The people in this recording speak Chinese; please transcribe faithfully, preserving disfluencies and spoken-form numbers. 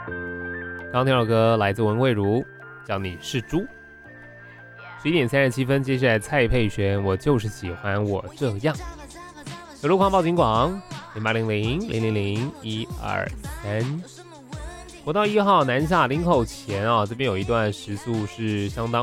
刚听到歌来自文慧茹，叫你是猪。十一点三十七分，接下来蔡佩璇，我就是喜欢我这样。有路况报警广零八零零零零零一二三。国道一号南下林口前啊，这边有一段时速是相当